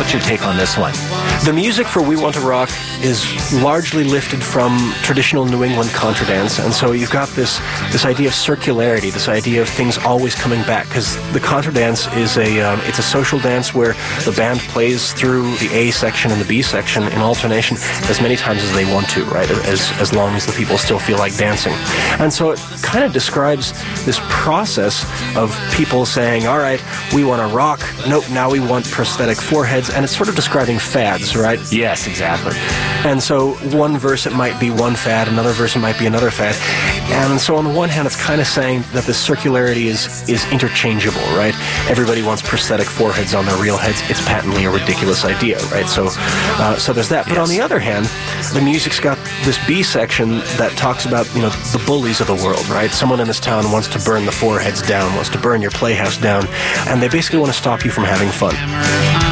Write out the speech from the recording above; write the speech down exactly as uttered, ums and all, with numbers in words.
What's your take on this one? The music for We Want to Rock is largely lifted from traditional New England contra dance, and so you've got this this idea of circularity, this idea of things always coming back, because the contra dance is a um, it's a social dance where the band plays through the A section and the B section in alternation as many times as they want to, right? As as long as the people still feel like dancing, and so it kind of describes this process of people saying, "All right, we want to rock. Nope, now we want prosthetic foreheads," and it's sort of describing fads, right? Yes, exactly. And so one verse it might be one fad, another verse it might be another fad. And so on the one hand, it's kind of saying that the circularity is is interchangeable, right? Everybody wants prosthetic foreheads on their real heads. It's patently a ridiculous idea, right? So uh, so there's that. But Yes. on the other hand, the music's got this B section that talks about, you know, the bullies of the world, right? Someone in this town wants to burn the foreheads down, wants to burn your playhouse down, and they basically want to stop you from having fun.